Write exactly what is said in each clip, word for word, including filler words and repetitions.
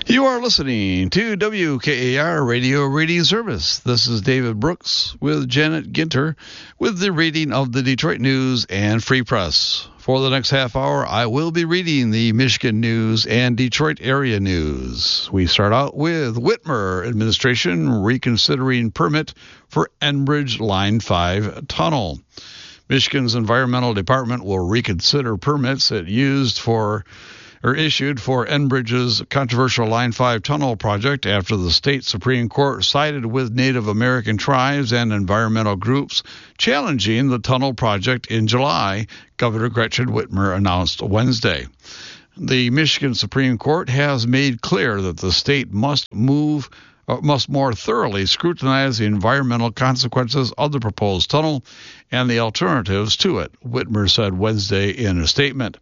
You are listening to W K A R Radio Reading Service. This is David Brooks with Janet Ginter with the reading of the Detroit News and Free Press. For the next half hour, I will be reading the Michigan News and Detroit area news. We start out with Whitmer administration reconsidering permit for Enbridge Line five tunnel. Michigan's Environmental Department will reconsider permits it used for or issued for Enbridge's controversial Line five tunnel project after the state Supreme Court sided with Native American tribes and environmental groups challenging the tunnel project in July, Governor Gretchen Whitmer announced Wednesday. The Michigan Supreme Court has made clear that the state must move uh, must more thoroughly scrutinize the environmental consequences of the proposed tunnel and the alternatives to it, Whitmer said Wednesday in a statement.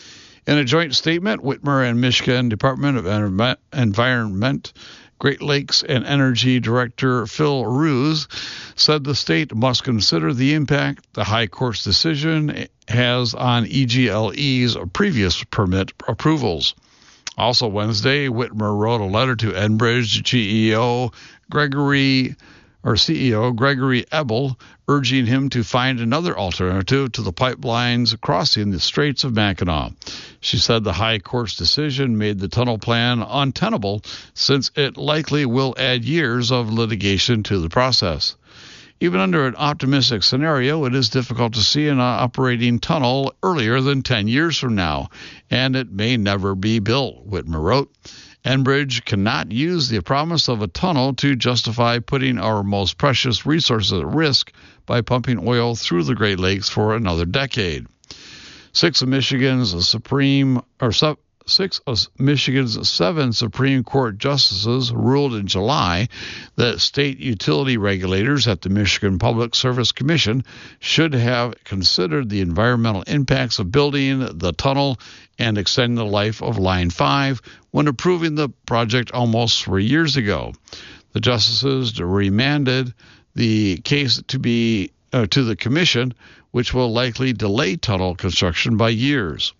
In a joint statement, Whitmer and Michigan Department of Environment, Great Lakes and Energy Director Phil Roos said the state must consider the impact the High Court's decision has on E G L E's previous permit approvals. Also Wednesday, Whitmer wrote a letter to Enbridge G E O Gregory or C E O Gregory Ebel, urging him to find another alternative to the pipelines crossing the Straits of Mackinac. She said the High Court's decision made the tunnel plan untenable since it likely will add years of litigation to the process. Even under an optimistic scenario, it is difficult to see an operating tunnel earlier than ten years from now, and it may never be built, Whitmer wrote. Enbridge cannot use the promise of a tunnel to justify putting our most precious resources at risk by pumping oil through the Great Lakes for another decade. Six of Michigan's Supreme or sub, six of Michigan's seven Supreme Court justices ruled in July that state utility regulators at the Michigan Public Service Commission should have considered the environmental impacts of building the tunnel and extending the life of Line five when approving the project almost three years ago. The justices remanded the case to be uh, to the commission, which will likely delay tunnel construction by years.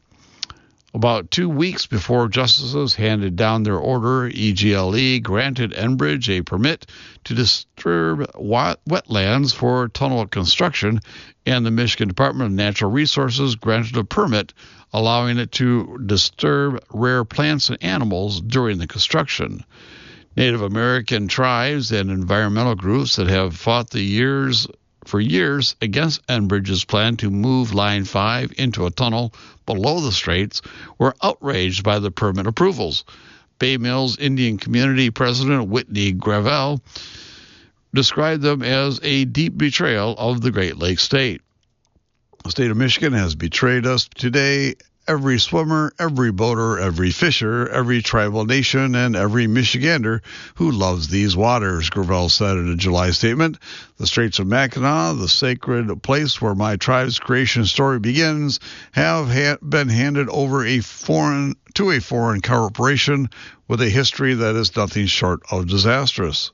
About two weeks before justices handed down their order, E G L E granted Enbridge a permit to disturb wetlands for tunnel construction, and the Michigan Department of Natural Resources granted a permit allowing it to disturb rare plants and animals during the construction. Native American tribes and environmental groups that have fought the years for years against Enbridge's plan to move Line five into a tunnel below the Straits were outraged by the permit approvals. Bay Mills Indian Community President Whitney Gravel described them as a deep betrayal of the Great Lakes state. The state of Michigan has betrayed us today. Every swimmer, every boater, every fisher, every tribal nation, and every Michigander who loves these waters, Gravel said in a July statement. The Straits of Mackinac, the sacred place where my tribe's creation story begins, have ha- been handed over a foreign to a foreign corporation with a history that is nothing short of disastrous.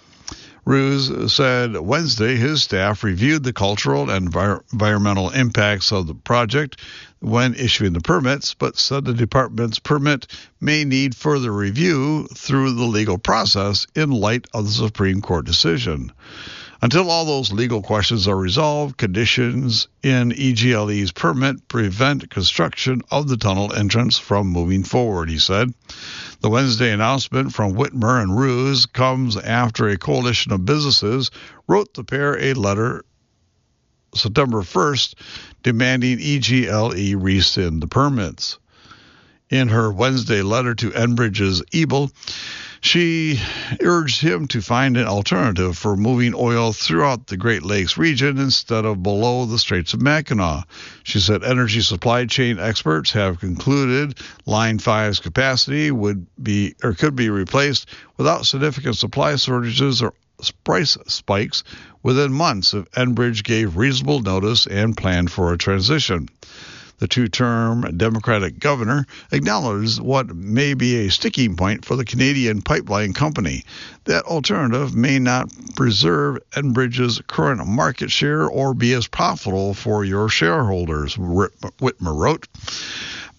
Roos said Wednesday his staff reviewed the cultural and envir- environmental impacts of the project when issuing the permits, but said the department's permit may need further review through the legal process in light of the Supreme Court decision. Until all those legal questions are resolved, conditions in E G L E's permit prevent construction of the tunnel entrance from moving forward, he said. The Wednesday announcement from Whitmer and Roos comes after a coalition of businesses wrote the pair a letter September first demanding E G L E rescind the permits. In her Wednesday letter to Enbridge's Ebel, she urged him to find an alternative for moving oil throughout the Great Lakes region instead of below the Straits of Mackinac. She said energy supply chain experts have concluded Line five's capacity would be or could be replaced without significant supply shortages or price spikes within months if Enbridge gave reasonable notice and planned for a transition. The two-term Democratic governor acknowledged what may be a sticking point for the Canadian pipeline company. That alternative may not preserve Enbridge's current market share or be as profitable for your shareholders, Whitmer wrote.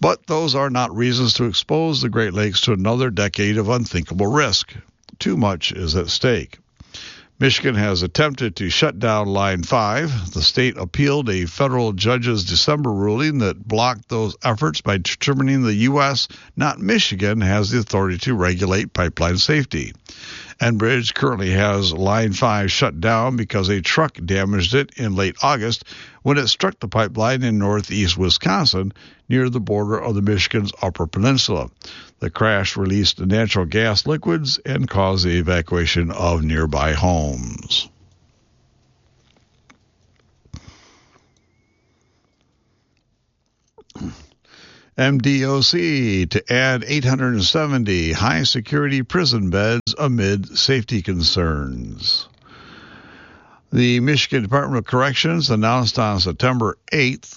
But those are not reasons to expose the Great Lakes to another decade of unthinkable risk. Too much is at stake. Michigan has attempted to shut down Line five. The state appealed a federal judge's December ruling that blocked those efforts by determining the U S, not Michigan, has the authority to regulate pipeline safety. Enbridge currently has Line five shut down because a truck damaged it in late August when it struck the pipeline in northeast Wisconsin near the border of the Michigan's Upper Peninsula. The crash released natural gas liquids and caused the evacuation of nearby homes. M D O C to add eight hundred seventy high-security prison beds amid safety concerns. The Michigan Department of Corrections announced on September eighth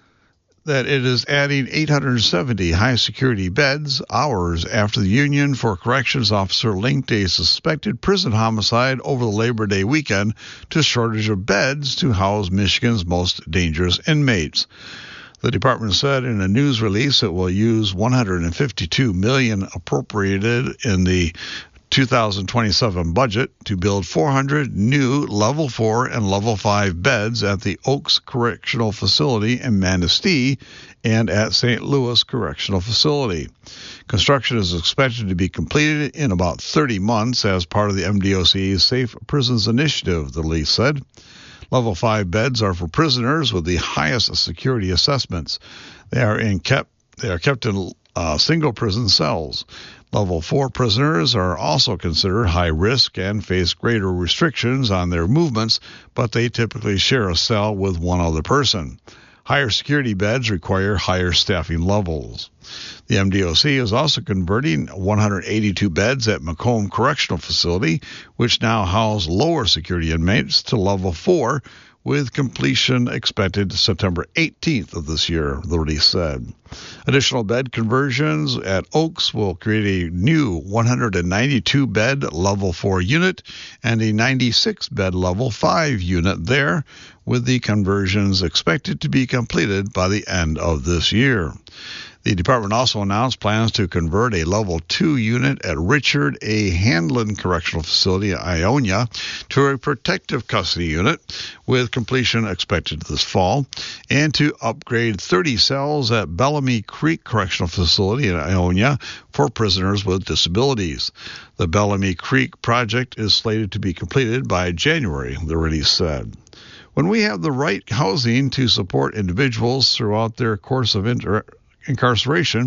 that it is adding eight hundred seventy high-security beds hours after the Union for Corrections officer linked a suspected prison homicide over the Labor Day weekend to shortage of beds to house Michigan's most dangerous inmates. The department said in a news release it will use one hundred fifty-two million dollars appropriated in the two thousand twenty-seven budget to build four hundred new level four and level five beds at the Oaks Correctional Facility in Manistee and at Saint Louis Correctional Facility. Construction is expected to be completed in about thirty months as part of the M D O C's Safe Prisons Initiative, the release said. Level five beds are for prisoners with the highest security assessments. They are in kept they are kept in uh, single prison cells. Level four prisoners are also considered high risk and face greater restrictions on their movements, but they typically share a cell with one other person. Higher security beds require higher staffing levels. The M D O C is also converting one hundred eighty-two beds at Macomb Correctional Facility, which now house lower security inmates, to level four, with completion expected September eighteenth of this year, the release said. Additional bed conversions at Oaks will create a new one hundred ninety-two bed level four unit and a ninety-six bed level five unit there, with the conversions expected to be completed by the end of this year. The department also announced plans to convert a level two unit at Richard A. Handlin Correctional Facility in Ionia to a protective custody unit, with completion expected this fall, and to upgrade thirty cells at Bellamy Creek Correctional Facility in Ionia for prisoners with disabilities. The Bellamy Creek project is slated to be completed by January, the release said. When we have the right housing to support individuals throughout their course of inter- incarceration,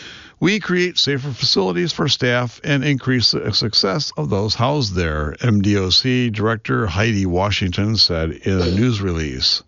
we create safer facilities for staff and increase the success of those housed there, M D O C Director Heidi Washington said in a news release.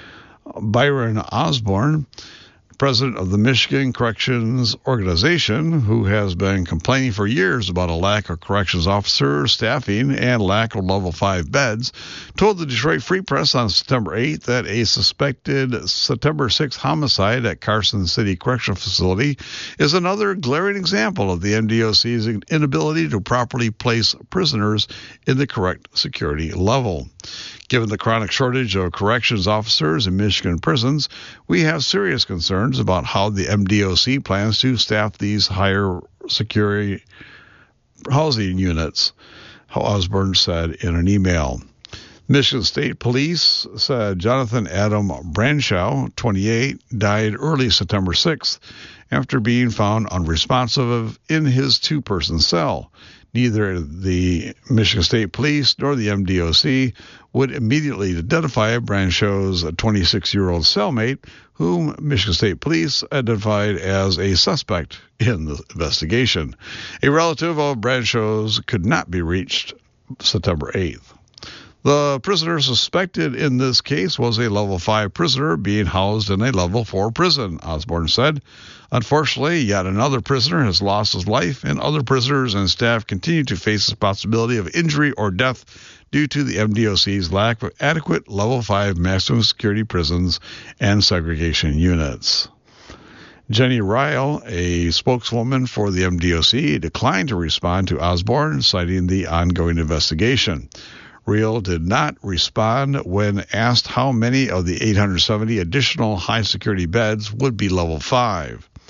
Byron Osborne, president of the Michigan Corrections Organization, who has been complaining for years about a lack of corrections officer staffing and lack of level five beds, told the Detroit Free Press on September eighth that a suspected September sixth homicide at Carson City Correctional Facility is another glaring example of the M D O C's inability to properly place prisoners in the correct security level. Given the chronic shortage of corrections officers in Michigan prisons, we have serious concerns about how the M D O C plans to staff these higher security housing units, Osborne said in an email. Michigan State Police said Jonathan Adam Branshaw, twenty-eight, died early September sixth after being found unresponsive in his two-person cell. Neither the Michigan State Police nor the M D O C would immediately identify Branshaw's twenty-six-year-old cellmate, whom Michigan State Police identified as a suspect in the investigation. A relative of Branshaw's could not be reached September eighth. The prisoner suspected in this case was a level five prisoner being housed in a level four prison, Osborne said. Unfortunately, yet another prisoner has lost his life, and other prisoners and staff continue to face the possibility of injury or death due to the M D O C's lack of adequate level five maximum security prisons and segregation units. Jenny Ryle, a spokeswoman for the M D O C, declined to respond to Osborne, citing the ongoing investigation. Ryle did not respond when asked how many of the eight hundred seventy additional high-security beds would be level five.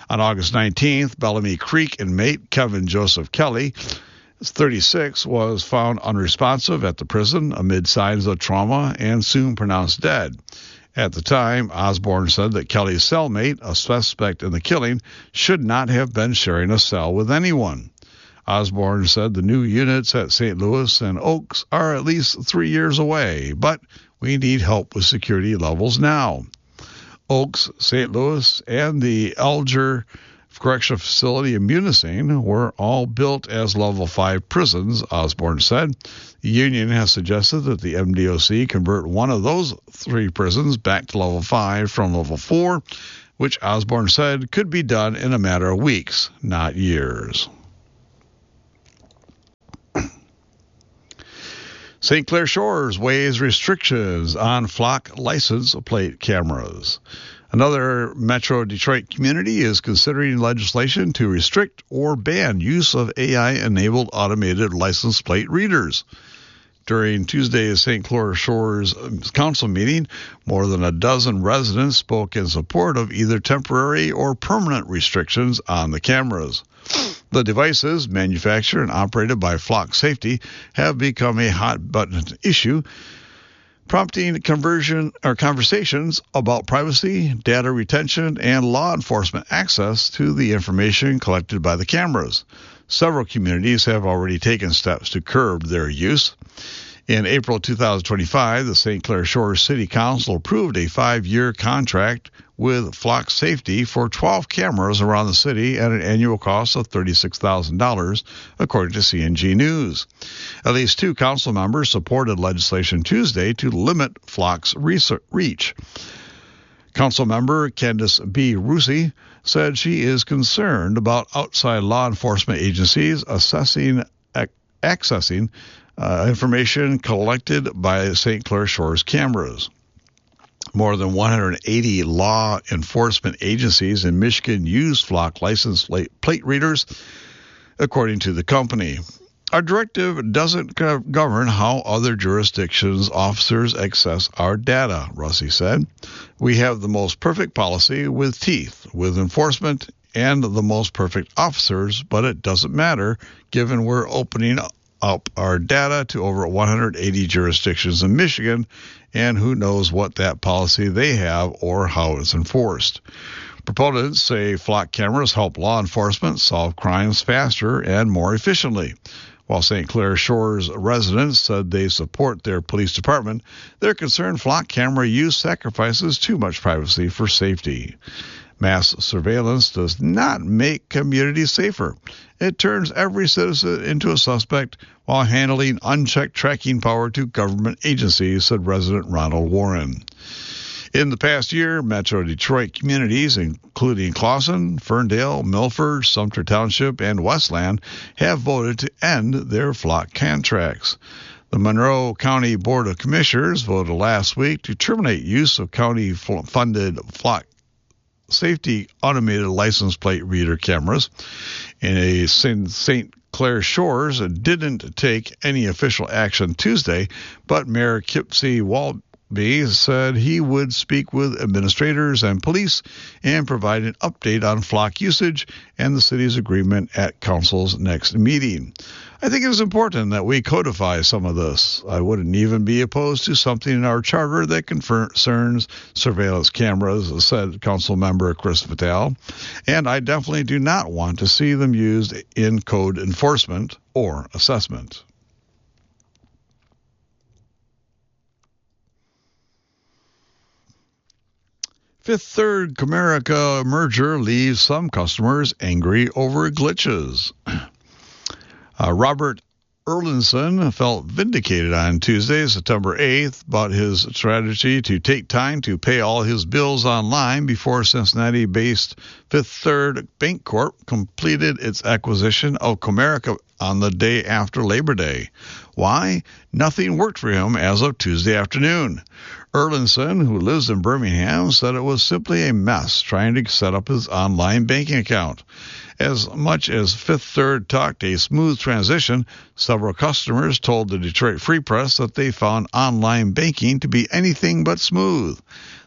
On August nineteenth, Bellamy Creek inmate Kevin Joseph Kelly, thirty-six, was found unresponsive at the prison amid signs of trauma and soon pronounced dead. At the time, Osborne said that Kelly's cellmate, a suspect in the killing, should not have been sharing a cell with anyone. Osborne said the new units at Saint Louis and Oaks are at least three years away, but we need help with security levels now. Oaks, Saint Louis, and the Alger Correctional Facility in Munising were all built as level five prisons, Osborne said. The union has suggested that the M D O C convert one of those three prisons back to level five from level four, which Osborne said could be done in a matter of weeks, not years. Saint Clair Shores weighs restrictions on flock license plate cameras. Another Metro Detroit community is considering legislation to restrict or ban use of A I-enabled automated license plate readers. During Tuesday's Saint Clair Shores council meeting, more than a dozen residents spoke in support of either temporary or permanent restrictions on the cameras. The devices, manufactured and operated by Flock Safety, have become a hot-button issue, prompting conversion or conversations about privacy, data retention, and law enforcement access to the information collected by the cameras. Several communities have already taken steps to curb their use. In April two thousand twenty-five, the Saint Clair Shores City Council approved a five-year contract with Flock Safety for twelve cameras around the city at an annual cost of thirty-six thousand dollars, according to C N G News. At least two council members supported legislation Tuesday to limit Flock's reach. Councilmember Candace B. Rusi said she is concerned about outside law enforcement agencies assessing, ac- accessing uh, information collected by Saint Clair Shores cameras. More than one hundred eighty law enforcement agencies in Michigan use Flock license plate readers, according to the company. Our directive doesn't govern how other jurisdictions' officers access our data, Russi said. We have the most perfect policy with teeth, with enforcement, and the most perfect officers, but it doesn't matter, given we're opening up our data to over one hundred eighty jurisdictions in Michigan, and who knows what that policy they have or how it's enforced. Proponents say Flock cameras help law enforcement solve crimes faster and more efficiently. While Saint Clair Shores residents said they support their police department, they're concerned Flock camera use sacrifices too much privacy for safety. Mass surveillance does not make communities safer. It turns every citizen into a suspect while handling unchecked tracking power to government agencies, said resident Ronald Warren. In the past year, Metro Detroit communities, including Clawson, Ferndale, Milford, Sumter Township, and Westland, have voted to end their Flock contracts. The Monroe County Board of Commissioners voted last week to terminate use of county-funded Flock Safety automated license plate reader cameras. In a Saint Clair Shores didn't take any official action Tuesday, but Mayor Kipsey Walby said he would speak with administrators and police and provide an update on Flock usage and the city's agreement at council's next meeting. I think it is important that we codify some of this. I wouldn't even be opposed to something in our charter that concerns surveillance cameras, said Council Member Chris Vitale, and I definitely do not want to see them used in code enforcement or assessment. Fifth Third Comerica merger leaves some customers angry over glitches. Uh, Robert Erlinson felt vindicated on Tuesday, September eighth, about his strategy to take time to pay all his bills online before Cincinnati-based Fifth Third Bancorp completed its acquisition of Comerica on the day after Labor Day. Why? Nothing worked for him as of Tuesday afternoon. Erlinson, who lives in Birmingham, said it was simply a mess trying to set up his online banking account. As much as Fifth Third talked a smooth transition, several customers told the Detroit Free Press that they found online banking to be anything but smooth.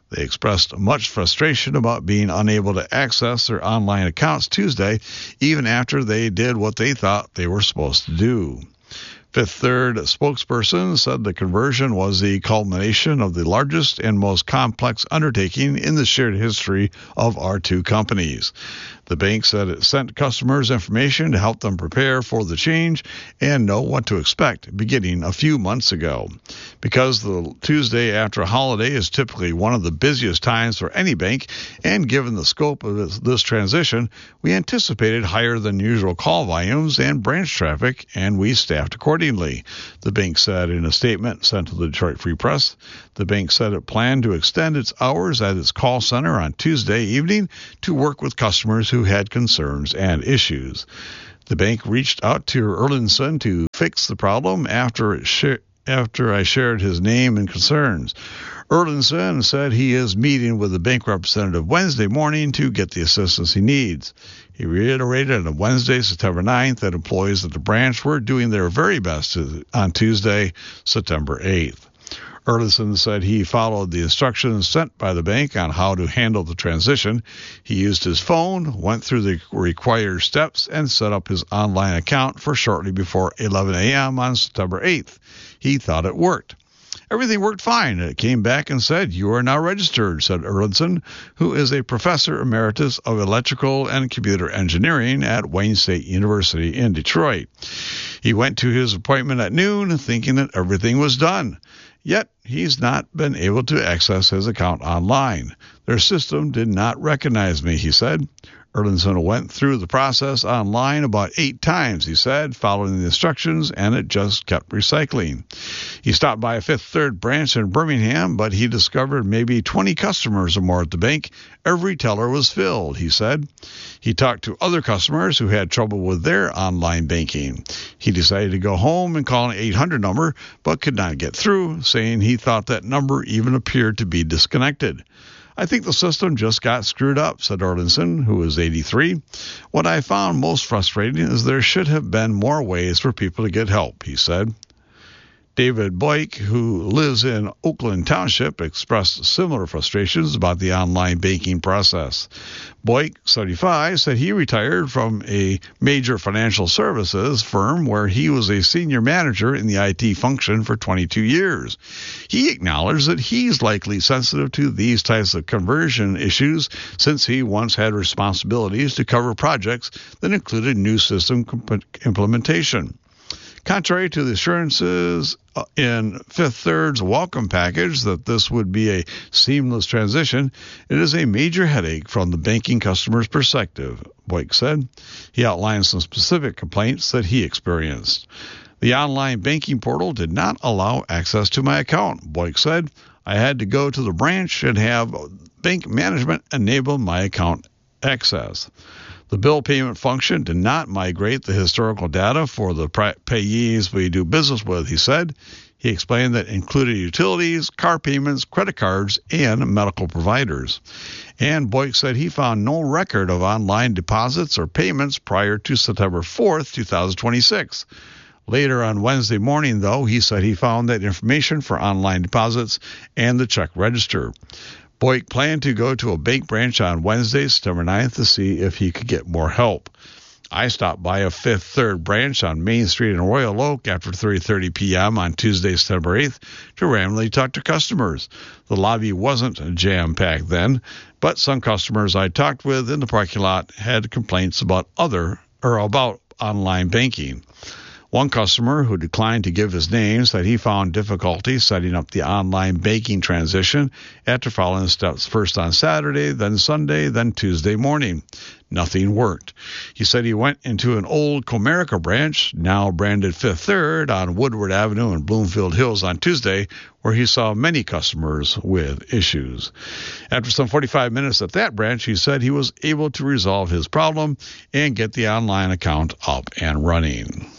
They expressed much frustration about being unable to access their online accounts Tuesday, even after they did what they thought they were supposed to do. Fifth Third spokesperson said the conversion was the culmination of the largest and most complex undertaking in the shared history of our two companies. The bank said it sent customers information to help them prepare for the change and know what to expect beginning a few months ago. Because the Tuesday after a holiday is typically one of the busiest times for any bank, and given the scope of this, this transition, we anticipated higher than usual call volumes and branch traffic, and we staffed accordingly, the bank said in a statement sent to the Detroit Free Press. The bank said it planned to extend its hours at its call center on Tuesday evening to work with customers who had concerns and issues. The bank reached out to Erlandson to fix the problem after it sh- after I shared his name and concerns. Erlandson said he is meeting with the bank representative Wednesday morning to get the assistance he needs. He reiterated on Wednesday, September ninth, that employees at the branch were doing their very best on Tuesday, September eighth. Erlandson said he followed the instructions sent by the bank on how to handle the transition. He used his phone, went through the required steps, and set up his online account for shortly before eleven a.m. on September eighth. He thought it worked. Everything worked fine. It came back and said, "You are now registered," said Erlandson, who is a professor emeritus of electrical and computer engineering at Wayne State University in Detroit. He went to his appointment at noon thinking that everything was done. Yet, he's not been able to access his account online. Their system did not recognize me, he said. Erlandson went through the process online about eight times, he said, following the instructions, and it just kept recycling. He stopped by a Fifth Third branch in Birmingham, but he discovered maybe twenty customers or more at the bank. Every teller was filled, he said. He talked to other customers who had trouble with their online banking. He decided to go home and call an eight hundred number, but could not get through, saying he thought that number even appeared to be disconnected. I think the system just got screwed up, said Erlandson, who is eighty-three. What I found most frustrating is there should have been more ways for people to get help, he said. David Boyk, who lives in Oakland Township, expressed similar frustrations about the online banking process. Boyk, seventy-five, said he retired from a major financial services firm where he was a senior manager in the I T function for twenty-two years. He acknowledged that he's likely sensitive to these types of conversion issues since he once had responsibilities to cover projects that included new system comp- implementation. Contrary to the assurances in Fifth Third's welcome package that this would be a seamless transition, it is a major headache from the banking customer's perspective, Boyk said. He outlined some specific complaints that he experienced. The online banking portal did not allow access to my account, Boyk said. I had to go to the branch and have bank management enable my account access. The bill payment function did not migrate the historical data for the payees we do business with, he said. He explained that included utilities, car payments, credit cards, and medical providers. And Boyk said he found no record of online deposits or payments prior to September fourth, twenty twenty-six. Later on Wednesday morning, though, he said he found that information for online deposits and the check register. Boyk planned to go to a bank branch on Wednesday, September ninth, to see if he could get more help. I stopped by a Fifth Third branch on Main Street in Royal Oak after three thirty p.m. on Tuesday, September eighth, to randomly talk to customers. The lobby wasn't jam-packed then, but some customers I talked with in the parking lot had complaints about other or about online banking. One customer who declined to give his name said he found difficulty setting up the online banking transition after following the steps first on Saturday, then Sunday, then Tuesday morning. Nothing worked. He said he went into an old Comerica branch, now branded Fifth Third, on Woodward Avenue in Bloomfield Hills on Tuesday, where he saw many customers with issues. After some forty-five minutes at that branch, he said he was able to resolve his problem and get the online account up and running.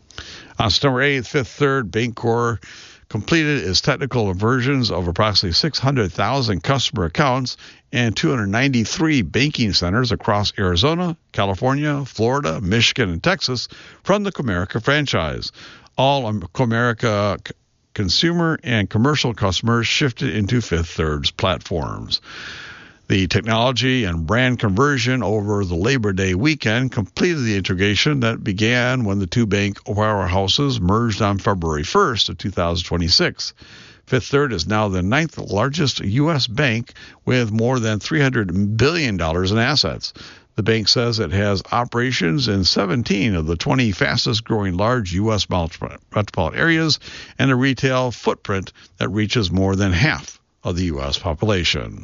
On September eighth, Fifth Third Bancorp completed its technical versions of approximately six hundred thousand customer accounts and two hundred ninety-three banking centers across Arizona, California, Florida, Michigan, and Texas from the Comerica franchise. All Comerica consumer and commercial customers shifted into Fifth Third's platforms. The technology and brand conversion over the Labor Day weekend completed the integration that began when the two bank powerhouses merged on February first of two thousand twenty-six. Fifth Third is now the ninth largest U S bank with more than three hundred billion dollars in assets. The bank says it has operations in seventeen of the twenty fastest growing large U S metropolitan areas and a retail footprint that reaches more than half of the U S population.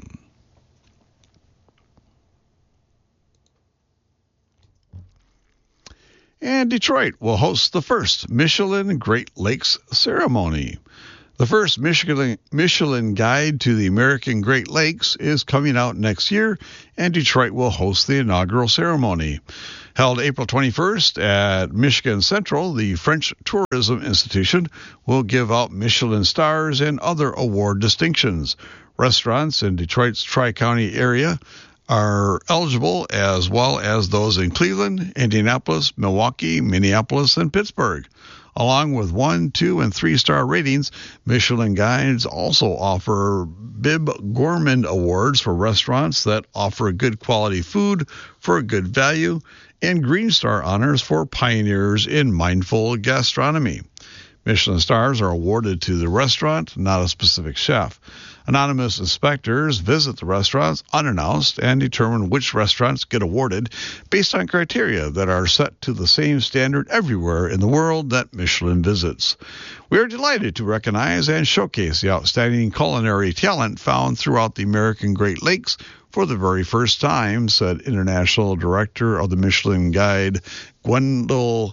And Detroit will host the first Michelin Great Lakes ceremony. The first Michelin, Michelin Guide to the American Great Lakes is coming out next year, and Detroit will host the inaugural ceremony. Held April twenty-first at Michigan Central, the French Tourism Institution will give out Michelin stars and other award distinctions. Restaurants in Detroit's Tri-County area are eligible, as well as those in Cleveland, Indianapolis, Milwaukee, Minneapolis, and Pittsburgh. Along with one, two, and three-star ratings, Michelin Guides also offer Bib Gourmand Awards for restaurants that offer good quality food for a good value, and Green Star honors for pioneers in mindful gastronomy. Michelin stars are awarded to the restaurant, not a specific chef. Anonymous inspectors visit the restaurants unannounced and determine which restaurants get awarded based on criteria that are set to the same standard everywhere in the world that Michelin visits. We are delighted to recognize and showcase the outstanding culinary talent found throughout the American Great Lakes for the very first time, said International Director of the Michelin Guide, Gwendol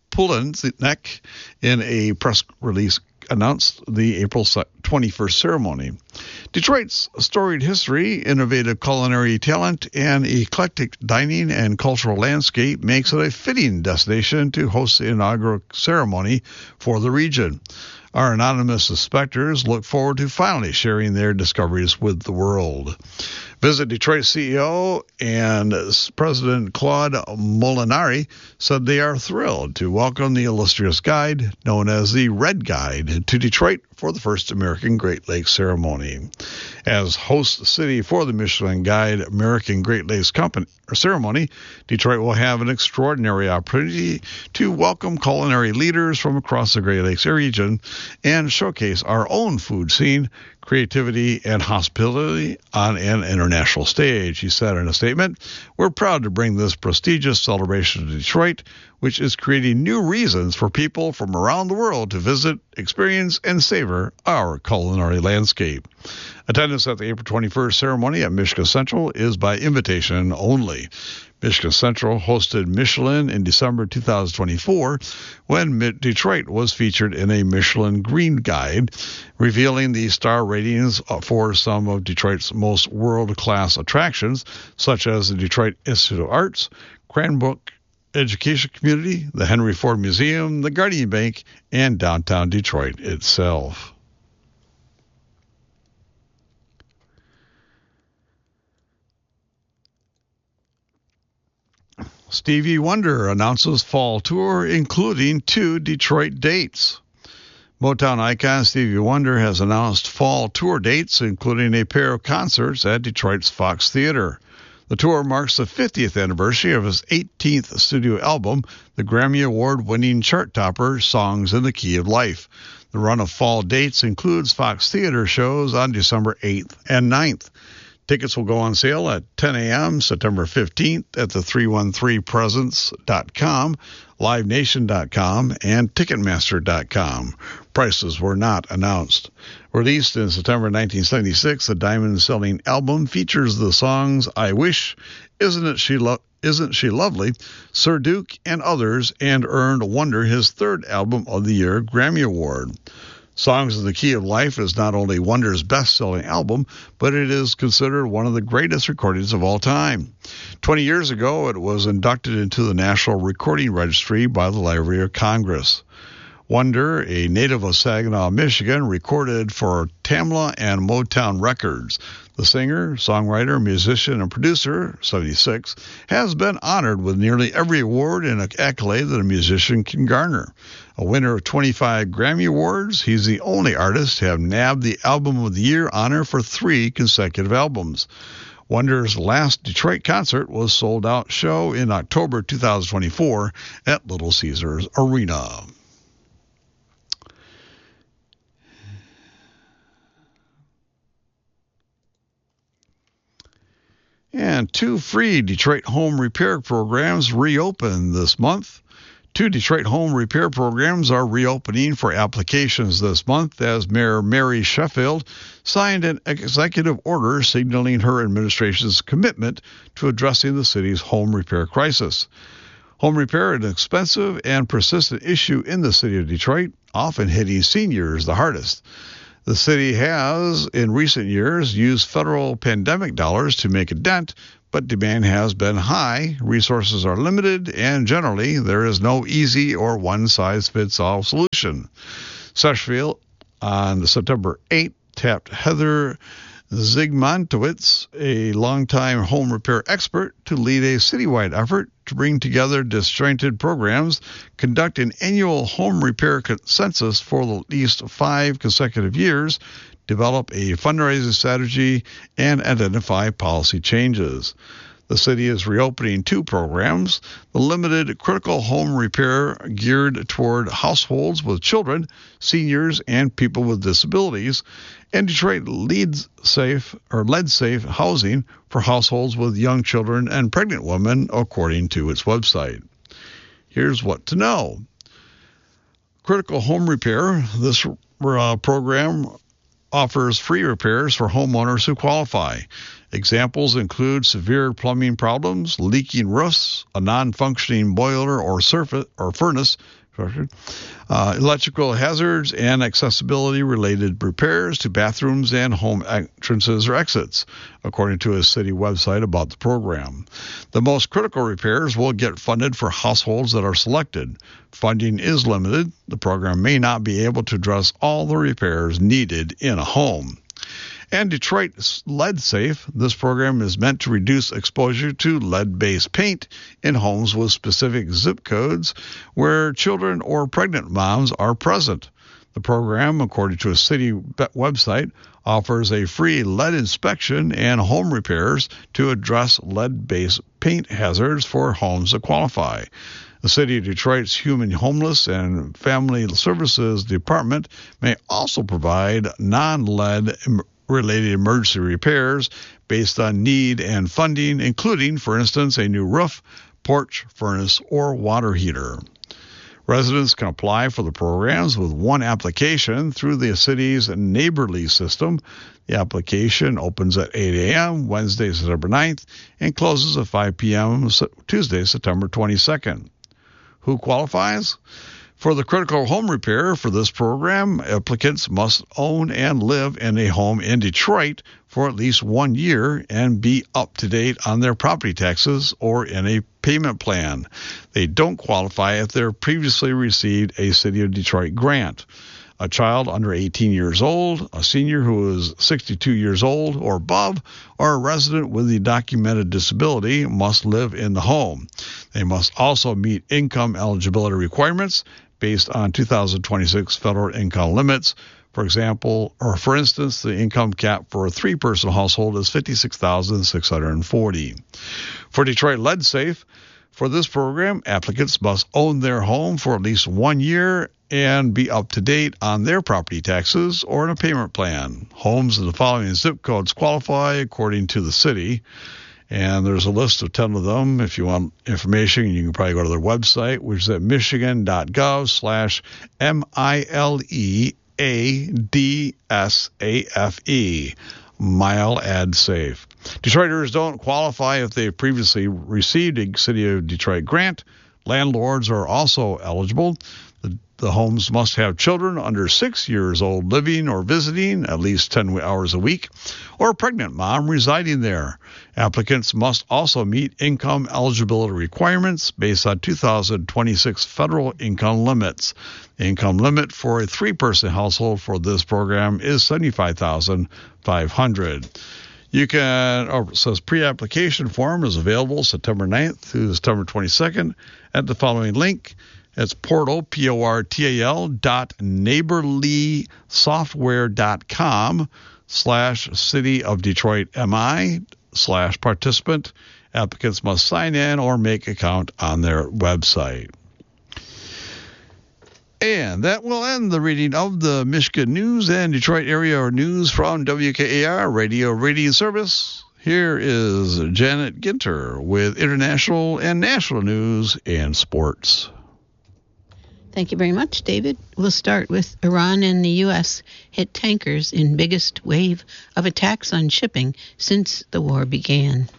Pulenek, in a press release announced the April twenty-first ceremony. Detroit's storied history, innovative culinary talent, and eclectic dining and cultural landscape makes it a fitting destination to host the inaugural ceremony for the region. Our anonymous inspectors look forward to finally sharing their discoveries with the world. Visit Detroit C E O and President Claude Molinari said they are thrilled to welcome the illustrious guide, known as the Red Guide, to Detroit for the first American Great Lakes ceremony. As host city for the Michelin Guide American Great Lakes Company ceremony, Detroit will have an extraordinary opportunity to welcome culinary leaders from across the Great Lakes region and showcase our own food scene, creativity, and hospitality on an international stage, he said in a statement. We're proud to bring this prestigious celebration to Detroit, which is creating new reasons for people from around the world to visit, experience, and savor our culinary landscape. Attendance at the April twenty-first ceremony at Michigan Central is by invitation only. Michigan Central hosted Michelin in December two thousand twenty-four when Detroit was featured in a Michelin Green Guide, revealing the star ratings for some of Detroit's most world-class attractions, such as the Detroit Institute of Arts, Cranbrook Education Community, the Henry Ford Museum, the Guardian Bank, and downtown Detroit itself. Stevie Wonder announces fall tour, including two Detroit dates. Motown icon Stevie Wonder has announced fall tour dates, including a pair of concerts at Detroit's Fox Theater. The tour marks the fiftieth anniversary of his eighteenth studio album, the Grammy Award-winning chart topper Songs in the Key of Life. The run of fall dates includes Fox Theater shows on December eighth and ninth. Tickets will go on sale at ten a.m. September fifteenth at the three one three presents dot com, live nation dot com, and ticketmaster dot com. Prices were not announced. Released in September nineteen seventy-six, the diamond-selling album features the songs I Wish, Isn't It She Lo- Isn't She Lovely, Sir Duke, and others, and earned Wonder his third Album of the Year Grammy Award. Songs in the Key of Life is not only Wonder's best-selling album, but it is considered one of the greatest recordings of all time. Twenty years ago, it was inducted into the National Recording Registry by the Library of Congress. Wonder, a native of Saginaw, Michigan, recorded for Tamla and Motown Records. The singer, songwriter, musician, and producer, seventy-six, has been honored with nearly every award and accolade that a musician can garner. A winner of twenty-five Grammy Awards, he's the only artist to have nabbed the Album of the Year honor for three consecutive albums. Wonder's last Detroit concert was a sold-out show in October two thousand twenty-four at Little Caesars Arena. And two free Detroit home repair programs reopen this month. Two Detroit home repair programs are reopening for applications this month as Mayor Mary Sheffield signed an executive order signaling her administration's commitment to addressing the city's home repair crisis. Home repair is an expensive and persistent issue in the city of Detroit, often hitting seniors the hardest. The city has, in recent years, used federal pandemic dollars to make a dent, but demand has been high, resources are limited, and generally there is no easy or one-size-fits-all solution. Sheffield, on September eighth, tapped Heather Zygmuntowicz, a longtime home repair expert, to lead a citywide effort to bring together disjointed programs, conduct an annual home repair census for at least five consecutive years, develop a fundraising strategy, and identify policy changes. The city is reopening two programs, the limited critical home repair geared toward households with children, seniors, and people with disabilities, and Detroit lead safe or lead safe housing for households with young children and pregnant women, according to its website. Here's what to know. Critical home repair, this uh, program offers free repairs for homeowners who qualify. Examples include severe plumbing problems, leaking roofs, a non-functioning boiler or surface or furnace, uh, electrical hazards, and accessibility-related repairs to bathrooms and home entrances or exits, according to a city website about the program. The most critical repairs will get funded for households that are selected. Funding is limited. The program may not be able to address all the repairs needed in a home. And Detroit Lead Safe, this program is meant to reduce exposure to lead-based paint in homes with specific zip codes where children or pregnant moms are present. The program, according to a city website, offers a free lead inspection and home repairs to address lead-based paint hazards for homes that qualify. The City of Detroit's Human Homeless and Family Services Department may also provide non-lead related emergency repairs based on need and funding, including, for instance, a new roof, porch, furnace, or water heater. Residents can apply for the programs with one application through the city's Neighborly system. The application opens at eight a.m. Wednesday, September ninth, and closes at five p.m. Tuesday, September twenty-second. Who qualifies? For the critical home repair for this program, applicants must own and live in a home in Detroit for at least one year and be up to date on their property taxes or in a payment plan. They don't qualify if they've previously received a City of Detroit grant. A child under eighteen years old, a senior who is sixty-two years old or above, or a resident with a documented disability must live in the home. They must also meet income eligibility requirements based on two thousand twenty-six federal income limits. For example, or for instance, the income cap for a three-person household is fifty-six thousand six hundred forty dollars. For Detroit Lead Safe, for this program, applicants must own their home for at least one year and be up to date on their property taxes or in a payment plan. Homes in the following zip codes qualify according to the city. And there's a list of ten of them. If you want information, you can probably go to their website, which is at michigan.gov slash M-I-L-E-A-D-S-A-F-E, Mile Ad Safe. Detroiters don't qualify if they've previously received a City of Detroit grant. Landlords are also eligible. The, the homes must have children under six years old living or visiting at least ten hours a week, or a pregnant mom residing there. Applicants must also meet income eligibility requirements based on two thousand twenty-six federal income limits. The income limit for a three-person household for this program is seventy-five thousand five hundred dollars. You can, oh, it says pre-application form is available September ninth through September twenty-second at the following link. It's portal, P O R T A L dot neighborlysoftware.com slash city of Detroit MI slash participant. Applicants must sign in or make account on their website. And that will end the reading of the Michigan News and Detroit area news from W K A R Radio Reading Service. Here is Janet Ginter with international and national news and sports. Thank you very much, David. We'll start with Iran and the U S hit tankers in biggest wave of attacks on shipping since the war began.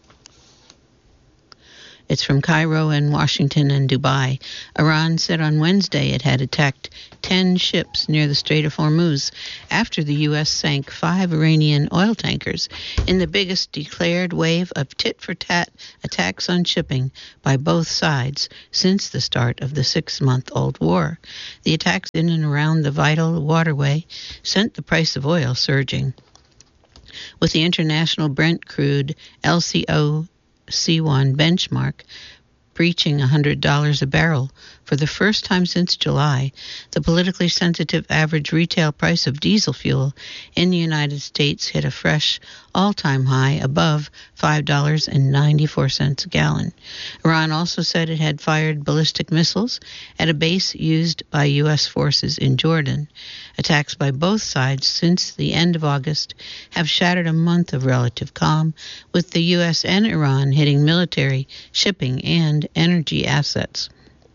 It's from Cairo and Washington and Dubai. Iran said on Wednesday it had attacked ten ships near the Strait of Hormuz after the U S sank five Iranian oil tankers in the biggest declared wave of tit-for-tat attacks on shipping by both sides since the start of the six-month-old war. The attacks in and around the vital waterway sent the price of oil surging, with the international Brent crude L C O C one benchmark breaching one hundred dollars a barrel for the first time since July. The politically sensitive average retail price of diesel fuel in the United States hit a fresh all-time high above five dollars and ninety-four cents a gallon. Iran also said it had fired ballistic missiles at a base used by U S forces in Jordan. Attacks by both sides since the end of August have shattered a month of relative calm, with the U S and Iran hitting military, shipping, and energy assets.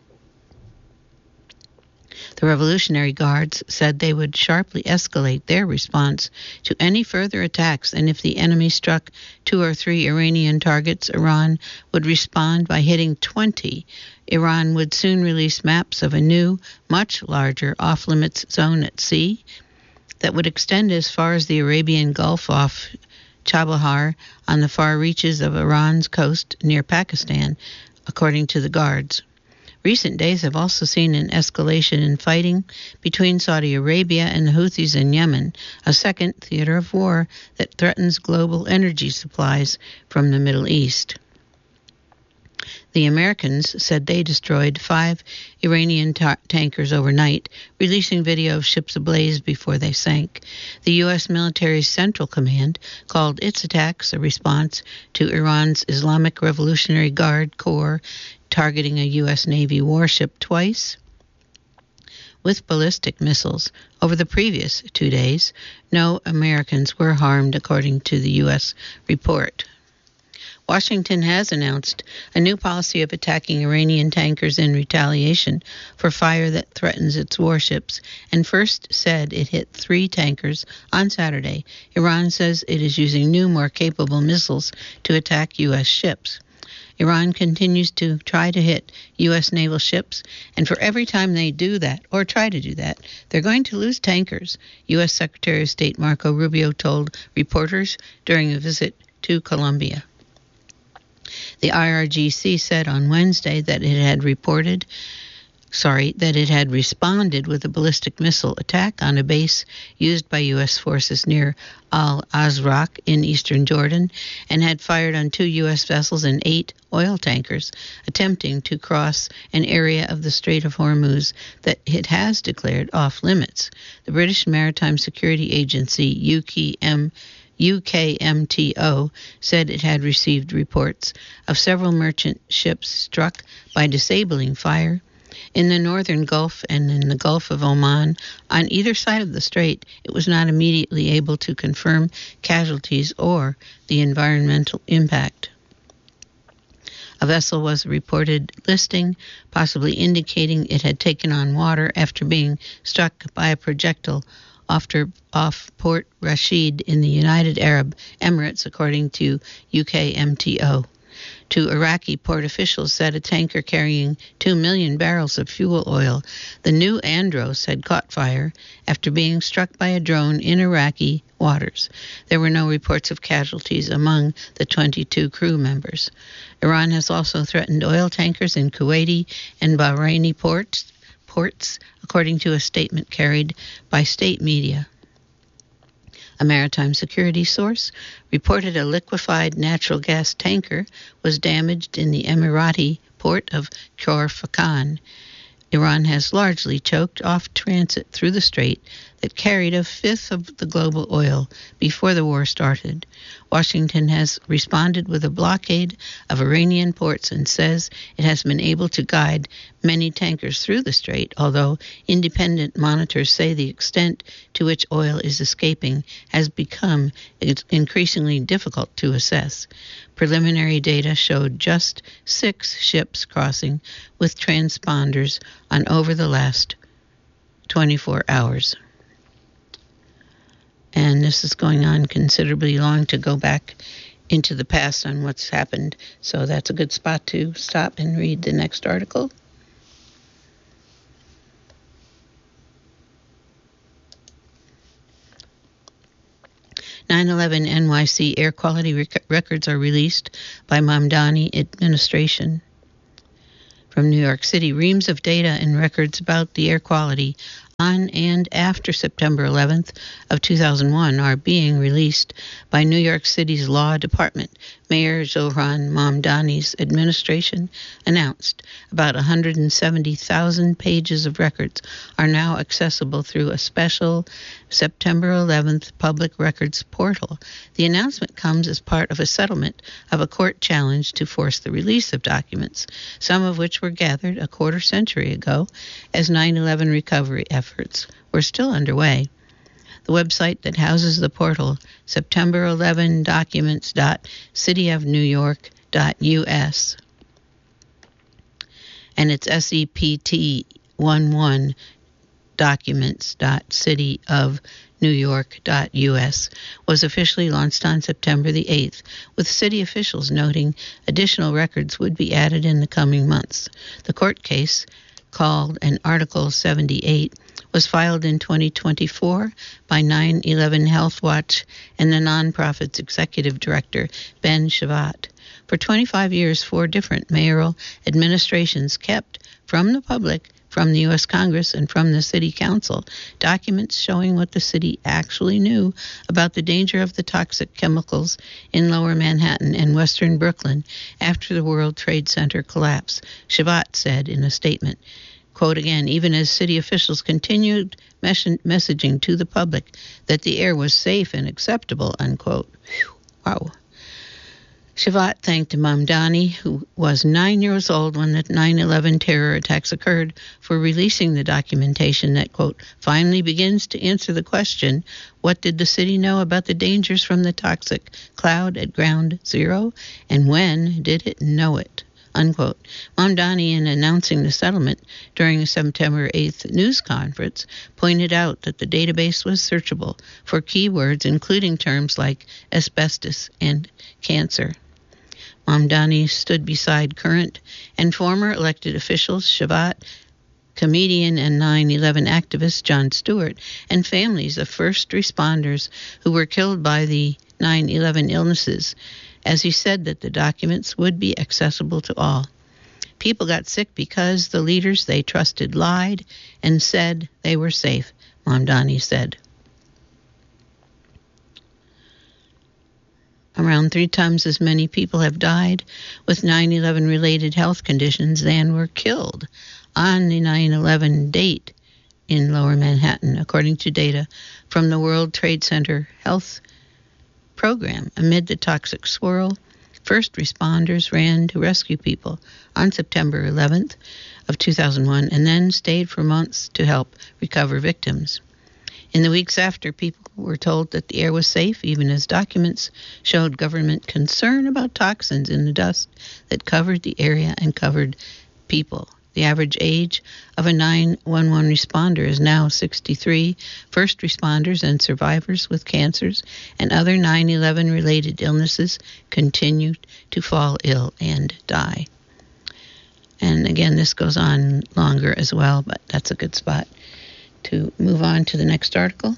The Revolutionary Guards said they would sharply escalate their response to any further attacks, and if the enemy struck two or three Iranian targets, Iran would respond by hitting twenty. Iran would soon release maps of a new, much larger off-limits zone at sea that would extend as far as the Arabian Gulf off Chabahar on the far reaches of Iran's coast near Pakistan, according to the Guards. Recent days have also seen an escalation in fighting between Saudi Arabia and the Houthis in Yemen, a second theater of war that threatens global energy supplies from the Middle East. The Americans said they destroyed five Iranian ta- tankers overnight, releasing video of ships ablaze before they sank. The U S military's Central Command called its attacks a response to Iran's Islamic Revolutionary Guard Corps targeting a U S Navy warship twice with ballistic missiles. Over the previous two days, no Americans were harmed, according to the U S report. Washington has announced a new policy of attacking Iranian tankers in retaliation for fire that threatens its warships, and first said it hit three tankers on Saturday. Iran says it is using new, more capable missiles to attack U S ships. Iran continues to try to hit U S naval ships, and for every time they do that, or try to do that, they're going to lose tankers, U S Secretary of State Marco Rubio told reporters during a visit to Colombia. The I R G C said on Wednesday that it had reported, sorry, that it had responded with a ballistic missile attack on a base used by U S forces near Al-Azraq in eastern Jordan, and had fired on two U S vessels and eight oil tankers attempting to cross an area of the Strait of Hormuz that it has declared off limits. The British Maritime Security Agency, U K M U K M T O, said it had received reports of several merchant ships struck by disabling fire in the northern Gulf and in the Gulf of Oman. On either side of the strait, it was not immediately able to confirm casualties or the environmental impact. A vessel was reported listing, possibly indicating it had taken on water after being struck by a projectile After, off Port Rashid in the United Arab Emirates, according to U K M T O. Two Iraqi port officials said a tanker carrying two million barrels of fuel oil, the New Andros, had caught fire after being struck by a drone in Iraqi waters. There were no reports of casualties among the twenty-two crew members. Iran has also threatened oil tankers in Kuwaiti and Bahraini ports, ports, according to a statement carried by state media. A maritime security source reported a liquefied natural gas tanker was damaged in the Emirati port of Khor Fakkan. Iran has largely choked off transit through the strait that carried a fifth of the global oil before the war started. Washington has responded with a blockade of Iranian ports and says it has been able to guide many tankers through the strait, although independent monitors say the extent to which oil is escaping has become increasingly difficult to assess. Preliminary data showed just six ships crossing with transponders on over the last twenty-four hours. And this is going on considerably long to go back into the past on what's happened. So that's a good spot to stop and read the next article. nine eleven N Y C air quality rec- records are released by Mamdani administration. From New York City, reams of data and records about the air quality on and after September eleventh of two thousand one are being released by New York City's Law Department. Mayor Zohran Mamdani's administration announced about one hundred seventy thousand pages of records are now accessible through a special September eleventh public records portal. The announcement comes as part of a settlement of a court challenge to force the release of documents, some of which were gathered a quarter century ago as nine eleven recovery efforts were still underway. The website that houses the portal, September eleventh documents dot city of new york dot u s, and it's S E P T eleven documents dot city of new york dot u s, was officially launched on September the eighth, with city officials noting additional records would be added in the coming months. The court case, called an Article seventy-eight, was filed in twenty twenty-four by nine eleven Health Watch and the nonprofit's executive director, Ben Shavat. For twenty-five years, four different mayoral administrations kept from the public, from the U S Congress, and from the City Council documents showing what the city actually knew about the danger of the toxic chemicals in Lower Manhattan and Western Brooklyn after the World Trade Center collapse, Shavat said in a statement. Quote again, even as city officials continued mes- messaging to the public that the air was safe and acceptable, unquote. Whew, wow. Shavat thanked Mamdani, who was nine years old when the nine eleven terror attacks occurred, for releasing the documentation that, quote, finally begins to answer the question, what did the city know about the dangers from the toxic cloud at ground zero, and when did it know it? Unquote. Mamdani, in announcing the settlement during a September eighth news conference, pointed out that the database was searchable for keywords including terms like asbestos and cancer. Mamdani stood beside current and former elected officials, Shavat, comedian and nine eleven activist Jon Stewart, and families of first responders who were killed by the nine eleven illnesses, as he said that the documents would be accessible to all. People got sick because the leaders they trusted lied and said they were safe, Mamdani said. Around three times as many people have died with nine eleven related health conditions than were killed on the nine eleven date in Lower Manhattan, according to data from the World Trade Center Health Program. Amid the toxic swirl, first responders ran to rescue people on September eleventh of two thousand one and then stayed for months to help recover victims. In the weeks after, people were told that the air was safe, even as documents showed government concern about toxins in the dust that covered the area and covered people. The average age of a nine one one responder is now sixty-three. First responders and survivors with cancers and other nine eleven related illnesses continue to fall ill and die. And again, this goes on longer as well, but that's a good spot to move on to the next article.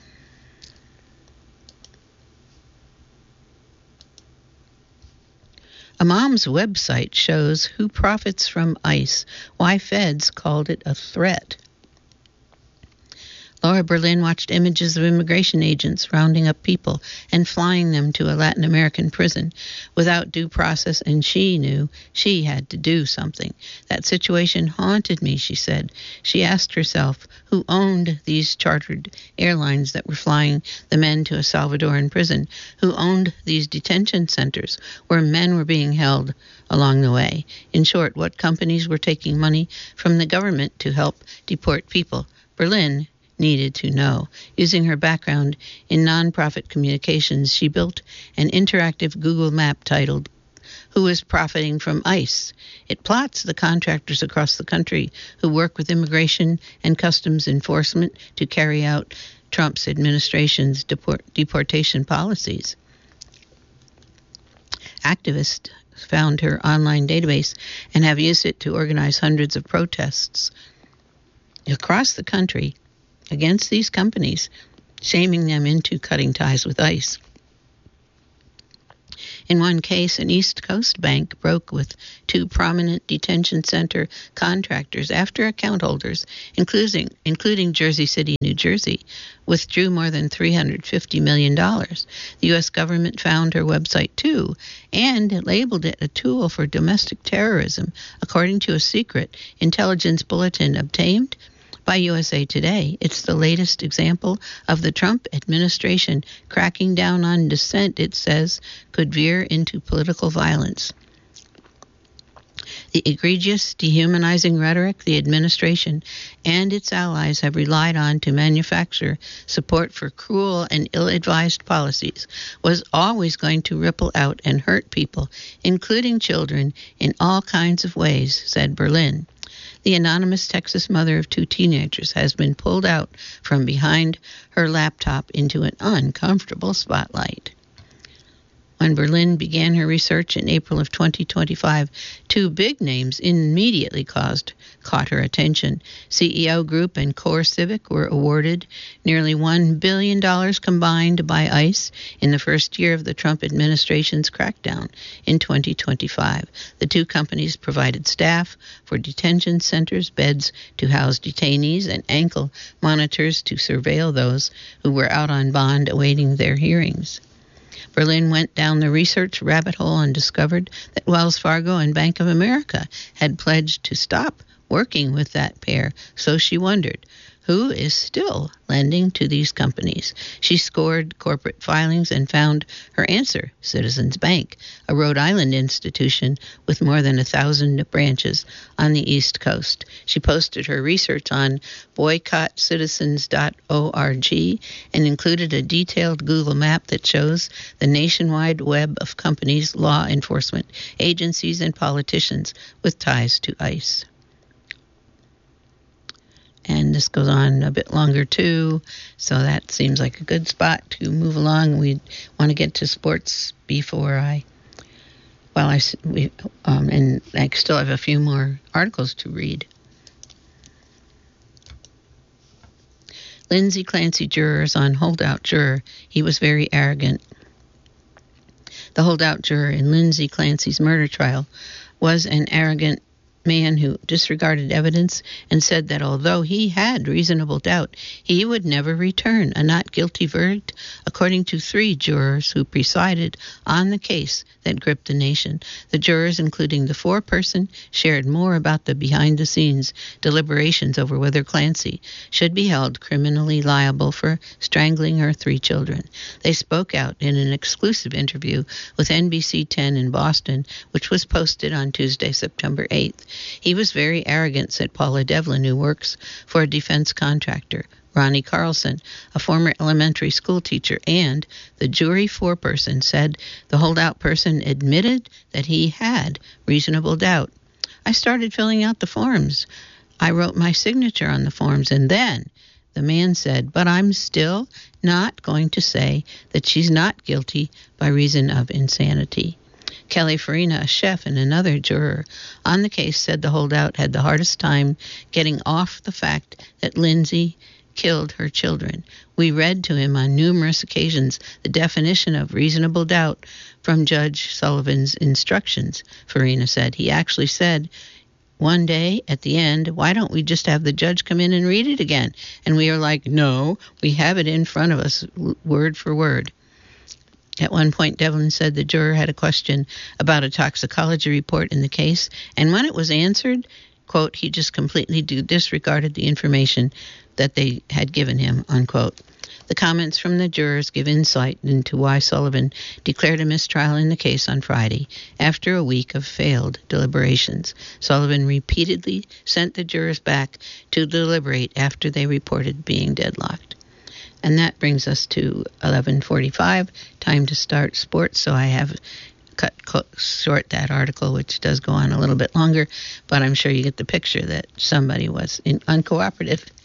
A mom's website shows who profits from ICE, why feds called it a threat. Laura Berlin watched images of immigration agents rounding up people and flying them to a Latin American prison without due process, and she knew she had to do something. That situation haunted me, she said. She asked herself who owned these chartered airlines that were flying the men to a Salvadoran prison, who owned these detention centers where men were being held along the way. In short, what companies were taking money from the government to help deport people. Berlin needed to know. Using her background in nonprofit communications, she built an interactive Google map titled Who is Profiting from ICE? It plots the contractors across the country who work with immigration and customs enforcement to carry out Trump's administration's deport- deportation policies. Activists found her online database and have used it to organize hundreds of protests across the country against these companies, shaming them into cutting ties with ICE. In one case, an East Coast bank broke with two prominent detention center contractors after account holders, including, including Jersey City, New Jersey, withdrew more than three hundred fifty million dollars. The U S government found her website, too, and labeled it a tool for domestic terrorism, according to a secret intelligence bulletin obtained by U S A Today. It's the latest example of the Trump administration cracking down on dissent, it says, could veer into political violence. The egregious, dehumanizing rhetoric the administration and its allies have relied on to manufacture support for cruel and ill-advised policies was always going to ripple out and hurt people, including children, in all kinds of ways, said Berlin. The anonymous Texas mother of two teenagers has been pulled out from behind her laptop into an uncomfortable spotlight. When Berlin began her research in April of twenty twenty-five, two big names immediately caused, caught her attention. C E O Group and Core Civic were awarded nearly one billion dollars combined by ICE in the first year of the Trump administration's crackdown in twenty twenty-five. The two companies provided staff for detention centers, beds to house detainees, and ankle monitors to surveil those who were out on bond awaiting their hearings. Berlin went down the research rabbit hole and discovered that Wells Fargo and Bank of America had pledged to stop working with that pair, so she wondered, who is still lending to these companies? She scored corporate filings and found her answer, Citizens Bank, a Rhode Island institution with more than a thousand branches on the East Coast. She posted her research on boycott citizens dot org and included a detailed Google map that shows the nationwide web of companies, law enforcement agencies, and politicians with ties to ICE. And this goes on a bit longer, too, so that seems like a good spot to move along. We want to get to sports before I, well, I, we, um, and I still have a few more articles to read. Lindsay Clancy jurors on holdout juror. He was very arrogant. The holdout juror in Lindsay Clancy's murder trial was an arrogant man who disregarded evidence and said that although he had reasonable doubt, he would never return a not guilty verdict, according to three jurors who presided on the case that gripped the nation. The jurors, including the foreperson, shared more about the behind-the-scenes deliberations over whether Clancy should be held criminally liable for strangling her three children. They spoke out in an exclusive interview with N B C ten in Boston, which was posted on Tuesday, September eighth. He was very arrogant, said Paula Devlin, who works for a defense contractor. Ronnie Carlson, a former elementary school teacher, and the jury foreperson said the holdout person admitted that he had reasonable doubt. I started filling out the forms. I wrote my signature on the forms, and then the man said, but I'm still not going to say that she's not guilty by reason of insanity. Kelly Farina, a chef and another juror on the case, said the holdout had the hardest time getting off the fact that Lindsay killed her children. We read to him on numerous occasions the definition of reasonable doubt from Judge Sullivan's instructions, Farina said. He actually said one day at the end, why don't we just have the judge come in and read it again? And we are like, no, we have it in front of us, word for word. At one point, Devlin said the juror had a question about a toxicology report in the case, and when it was answered, quote, he just completely disregarded the information that they had given him, unquote. The comments from the jurors give insight into why Sullivan declared a mistrial in the case on Friday after a week of failed deliberations. Sullivan repeatedly sent the jurors back to deliberate after they reported being deadlocked. And that brings us to eleven forty-five, time to start sports. So I have cut short that article, which does go on a little bit longer, but I'm sure you get the picture that somebody was in, uncooperative